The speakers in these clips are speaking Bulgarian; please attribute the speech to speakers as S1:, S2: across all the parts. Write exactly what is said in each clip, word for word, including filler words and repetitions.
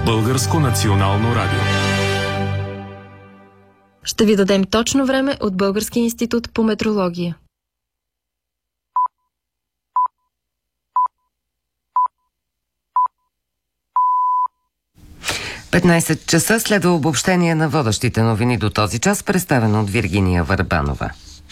S1: Българско национално радио.
S2: Ще ви дадем точно време от Българския институт по метрология.
S3: петнайсет часа следва обобщение на водещите новини до този час, представено от Виргиния Върбанова.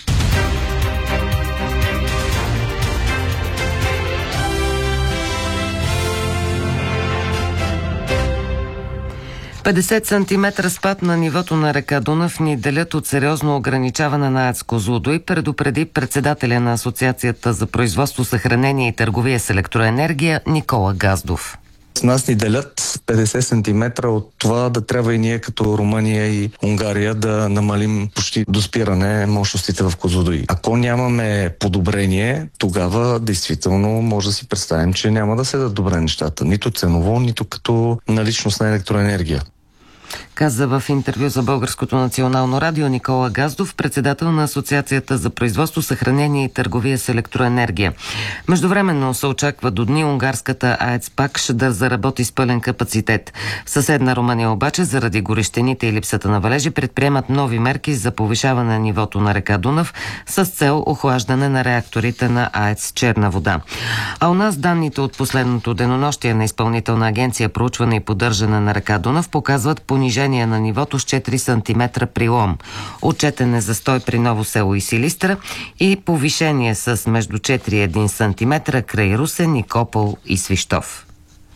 S3: петдесет сантиметра спад на нивото на река Дунав ни делят от сериозно ограничаване на АЕЦ Козлодуй, предупреди председателя на Асоциацията за производство, съхранение и търговия с електроенергия Никола Газдов.
S4: С нас ни делят петдесет сантиметра от това да трябва и ние като Румъния и Унгария да намалим почти до спиране мощностите в Козлодуй. Ако нямаме подобрение, тогава действително може да си представим, че няма да се дадат добре нещата. Нито ценово, нито като наличност на електроенергия.
S3: Каза в интервю за Българското национално радио Никола Газдов, председател на Асоциацията за производство, съхранение и търговия с електроенергия. Междувременно се очаква до дни унгарската АЕЦ Пакш да заработи с пълен капацитет. В съседна Румъния обаче, заради горещените и липсата на валежи, предприемат нови мерки за повишаване на нивото на река Дунав с цел охлаждане на реакторите на АЕЦ Черна вода. А у нас данните от последното денонощие на Изпълнителна агенция проучване и поддържане на река Дунав показват понижение на нивото с четири сантиметра при Лом. Отчетен е застой при Ново село и Силистра и повишение с между четири и един сантиметра край Русе, Никопол и Свищов.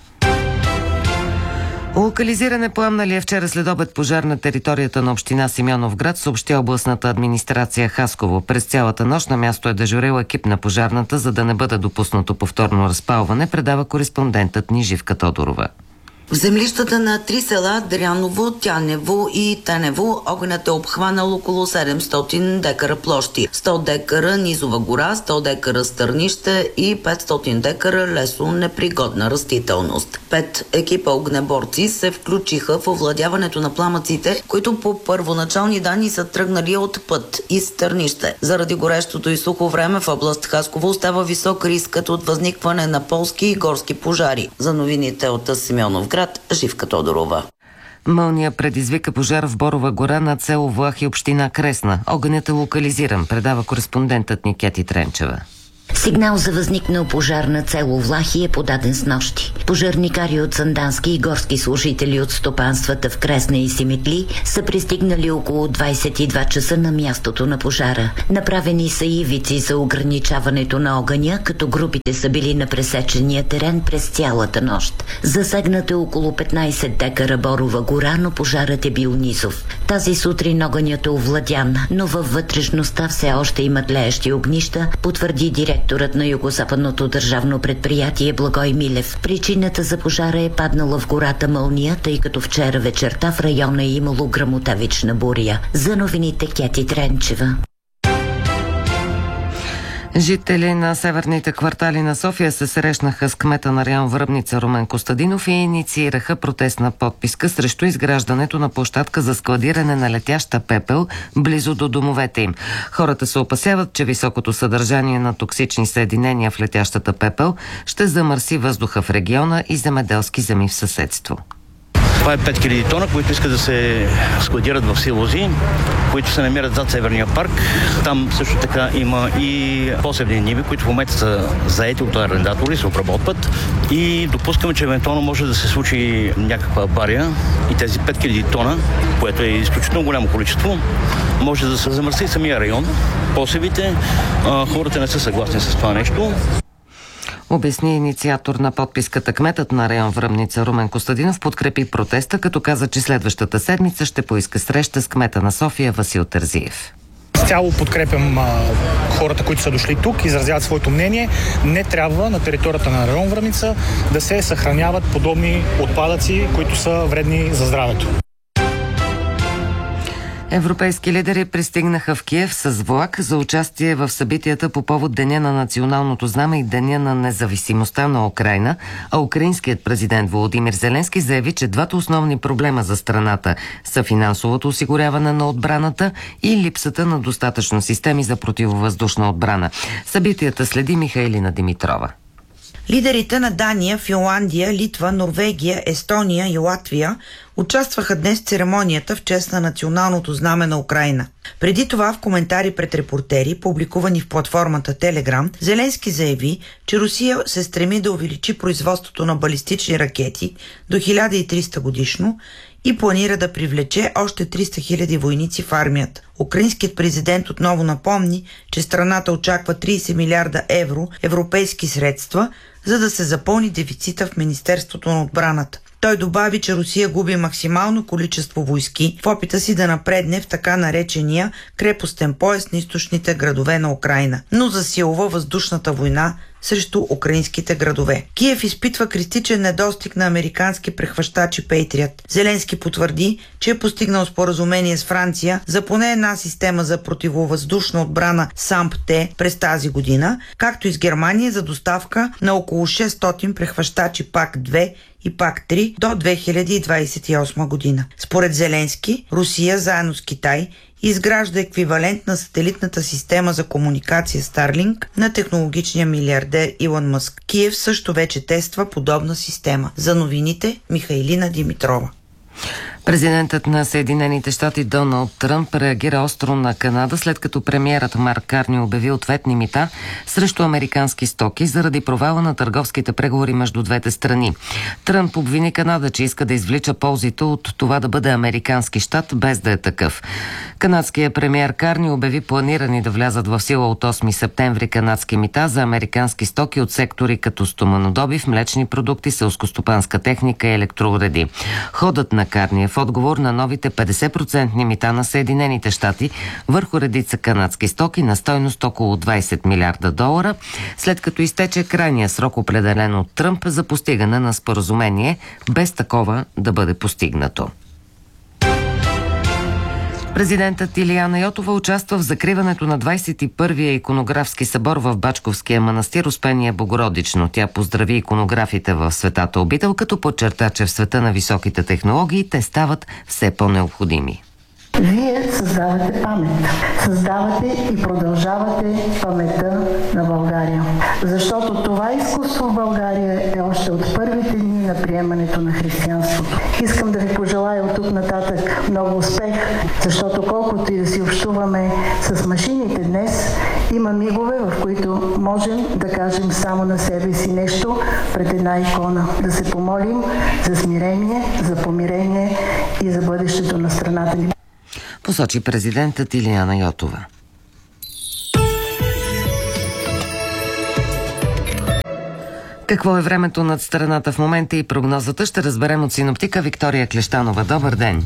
S3: Локализиране пламнали е вчера следобед пожар на територията на община Симеоновград, съобщи областната администрация Хасково. През цялата нощ на място е дежурил екип на пожарната, за да не бъде допуснато повторно разпалване, предава кореспондентът ни Живка Тодорова.
S5: В землищата на три села Дряново, Тянево и Тенево огънят е обхванал около седемстотин декара площи, сто декара низова гора, сто декара стърнище и петстотин декара лесо непригодна растителност. Пет екипа огнеборци се включиха в овладяването на пламъците, които по първоначални данни са тръгнали от път и стърнище. Заради горещото и сухо време в област Хасково остава висок рискът от възникване на полски и горски пожари. За новините от Симеоновград, Живка Тодорова.
S3: Мълния предизвика пожар в Борова гора над село Влах и община Кресна. Огънят е локализиран, предава кореспондентът ни Кети Тренчева.
S6: Сигнал за възникнал пожар на село Влахи е подаден с нощи. Пожарникари от сандански и горски служители от стопанствата в Кресна и Симитли са пристигнали около двайсет и два часа на мястото на пожара. Направени са ивици за ограничаването на огъня, като групите са били на пресечения терен през цялата нощ. Засегната е около петнайсет декара Борова гора, но пожарът е бил низов. Тази сутрин огънят е овладян, но във вътрешността все още има тлеещи огнища, потвърди директор Директорът на Югозападното държавно предприятие Благой Милев. Причината за пожара е паднала в гората мълния, тъй като вчера вечерта в района е имало гръмотевична буря. За новините Кети Тренчева.
S3: Жители на северните квартали на София се срещнаха с кмета на район Връбница Румен Костадинов и инициираха протестна подписка срещу изграждането на площадка за складиране на летяща пепел близо до домовете им. Хората се опасяват, че високото съдържание на токсични съединения в летящата пепел ще замърси въздуха в региона и земеделски земи в съседство.
S7: Това е пет хиляди тона, които искат да се складират в силози, които се намират зад Северния парк. Там също така има и посевни ниви, които в момента са заети от арендатори, се обработват и допускаме, че евентуално може да се случи някаква авария и тези пет хиляди тона, което е изключително голямо количество, може да се замърси самия район, посевите. Хората не са съгласни с това нещо.
S3: Обясни инициатор на подписката. Кметът на район Връбница Румен Костадинов подкрепи протеста, като каза, че следващата седмица ще поиска среща с кмета на София Васил Терзиев.
S8: Цяло подкрепям а, хората, които са дошли тук, изразяват своето мнение. Не трябва на територията на район Връбница да се съхраняват подобни отпадъци, които са вредни за здравето.
S3: Европейски лидери пристигнаха в Киев с влак за участие в събитията по повод Деня на националното знаме и Деня на независимостта на Украйна, а украинският президент Володимир Зеленски заяви, че двата основни проблема за страната са финансовото осигуряване на отбраната и липсата на достатъчно системи за противовъздушна отбрана. Събитията следи Михайлина Димитрова.
S9: Лидерите на Дания, Финландия, Литва, Норвегия, Естония и Латвия участваха днес в церемонията в чест на националното знаме на Украйна. Преди това в коментари пред репортери, публикувани в платформата Телеграм, Зеленски заяви, че Русия се стреми да увеличи производството на балистични ракети до хиляда и триста годишно и планира да привлече още триста хиляди войници в армията. Украинският президент отново напомни, че страната очаква трийсет милиарда евро европейски средства, за да се запълни дефицита в Министерството на отбраната. Той добави, че Русия губи максимално количество войски в опита си да напредне в така наречения крепостен пояс на източните градове на Украйна, но засилва въздушната война срещу украинските градове. Киев изпитва критичен недостиг на американски прехващачи Patriot. Зеленски потвърди, че е постигнал споразумение с Франция за поне една система за противовъздушна отбрана САМП-Т през тази година, както и с Германия за доставка на около шестстотин прехващачи пак две и пак три до две хиляди двадесет и осма година. Според Зеленски, Русия заедно с Китай изгражда еквивалент на сателитната система за комуникация Starlink на технологичния милиардер Илон Мъск. Киев също вече тества подобна система. За новините Михайлина Димитрова.
S3: Президентът на Съединените щати Доналд Тръмп реагира остро на Канада, след като премиерът Марк Карни обяви ответни мита срещу американски стоки заради провала на търговските преговори между двете страни. Тръмп обвини Канада, че иска да извлича ползите от това да бъде американски щат, без да е такъв. Канадският премиер Карни обяви планирани да влязат в сила от осми септември канадски мита за американски стоки от сектори като стоманодобив, млечни продукти, селскостопанска техника и електроуреди. Ходът на Карни е в отговор на новите петдесет процентни мита на Съединените щати върху редица канадски стоки на стойност около двадесет милиарда долара, след като изтече крайния срок, определен от Тръмп, за постигане на споразумение, без такова да бъде постигнато. Президентът Илияна Йотова участва в закриването на двадесет и първия иконографски събор в Бачковския манастир Успение Богородично. Тя поздрави иконографите в Светата обител, като подчерта, че в света на високите технологии те стават все по-необходими.
S10: Вие създавате памет. Създавате и продължавате паметта на България. Защото това изкуство в България е още от първите дни на приемането на християнството. Искам да ви пожелая от тук нататък много успех, защото колкото и да си общуваме с машините днес, има мигове, в които можем да кажем само на себе си нещо пред една икона. Да се помолим за смирение, за помирение и за бъдещето на страната ни.
S3: Посочи президентът Илияна Йотова. Какво е времето над страната в момента и прогнозата ще разберем от синоптика Виктория Клещанова. Добър ден!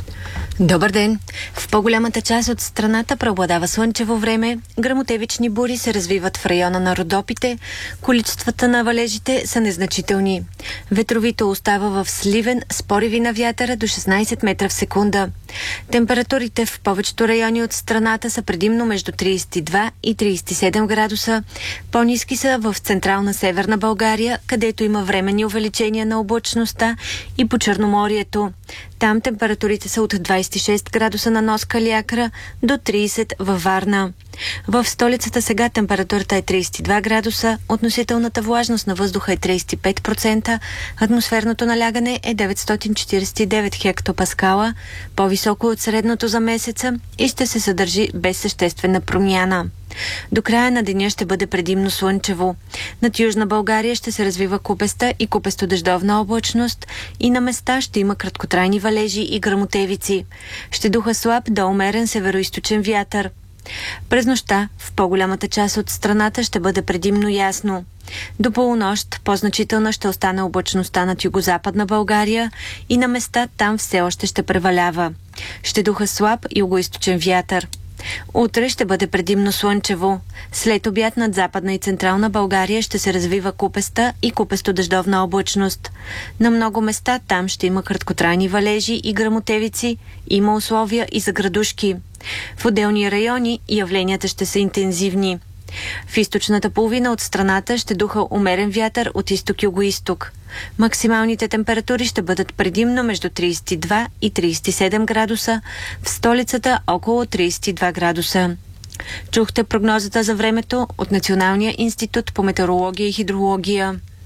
S2: Добър ден! В по-голямата част от страната преобладава слънчево време, гръмотевични бури се развиват в района на Родопите, количествата на валежите са незначителни. Ветровито остава в Сливен с пориви на вятъра до шестнадесет метра в секунда. Температурите в повечето райони от страната са предимно между тридесет и два и тридесет и седем градуса. По-ниски са в централна северна България, където има временни увеличения на облачността, и по Черноморието. Там температурите са от двадесет и шест градуса на нос Калиакра до тридесет във Варна. В столицата сега температурата е тридесет и два градуса, относителната влажност на въздуха е тридесет и пет процента, атмосферното налягане е деветстотин четиридесет и девет хектопаскала, по-високо от средното за месеца и ще се съдържи без съществена промяна. До края на деня ще бъде предимно слънчево. Над Южна България ще се развива купеста и купесто-дъждовна облачност и на места ще има краткотрайни валежи и гръмотевици. Ще духа слаб до умерен североизточен вятър. През нощта в по-голямата част от страната ще бъде предимно ясно. До полунощ по-значителна ще остане облачността над югозападна България и на места там все още ще превалява. Ще духа слаб югоизточен вятър. Утре ще бъде предимно слънчево. След обяд над Западна и Централна България ще се развива купеста и купесто-дъждовна облачност. На много места там ще има краткотрайни валежи и гръмотевици, има условия и за градушки. В отделни райони явленията ще са интензивни. В източната половина от страната ще духа умерен вятър от изток-югоизток. Максималните температури ще бъдат предимно между тридесет и два и тридесет и седем градуса, в столицата около тридесет и два градуса. Чухте прогнозата за времето от Националния институт по метеорология и хидрология.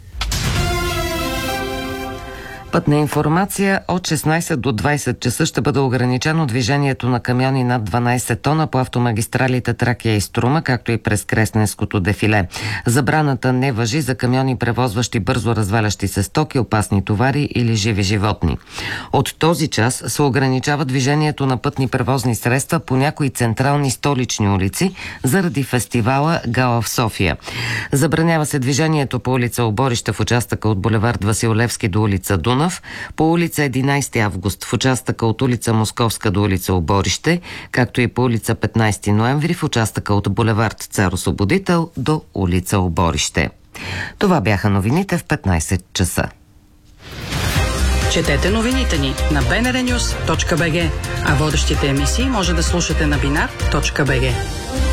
S3: Пътна информация: от шестнайсет до двайсет часа ще бъде ограничено движението на камиони над дванайсет тона по автомагистралите Тракия и Струма, както и през Кресненското дефиле. Забраната не важи за камиони, превозващи бързо развалящи се стоки, опасни товари или живи животни. От този час се ограничава движението на пътни превозни средства по някои централни столични улици заради фестивала Гала в София. Забранява се движението по улица Оборище в участъка от булевард Васил Левски до улица Дунав, по улица единайсети август в участъка от улица Московска до улица Оборище, както и по улица петнайсети ноември в участъка от булевард Цар Освободител до улица Оборище. Това бяха новините в петнайсет часа.
S11: Четете новините ни на би ен ар нюс точка би джи, а водещите емисии може да слушате на бинар точка би джи.